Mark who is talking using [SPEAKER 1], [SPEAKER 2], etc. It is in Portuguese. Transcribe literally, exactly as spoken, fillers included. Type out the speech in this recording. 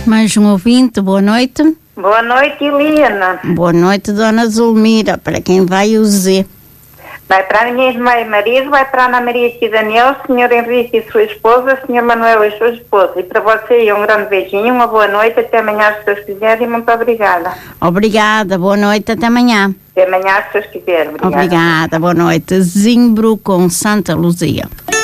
[SPEAKER 1] Mais um ouvinte, boa noite.
[SPEAKER 2] Boa noite, Helena.
[SPEAKER 1] Boa noite, Dona Zulmira. Para quem vai o Z?
[SPEAKER 2] Vai para a minha irmã e marido, vai para a Ana Maria e Daniel, senhor Henrique e sua esposa, senhor Manuel e sua esposa. E para você, um grande beijinho, uma boa noite, até amanhã, se Deus quiser, e muito obrigada.
[SPEAKER 1] Obrigada, boa noite, até amanhã.
[SPEAKER 2] Até amanhã, se Deus quiser. Obrigada.
[SPEAKER 1] Obrigada, boa noite. Zimbro com Santa Luzia.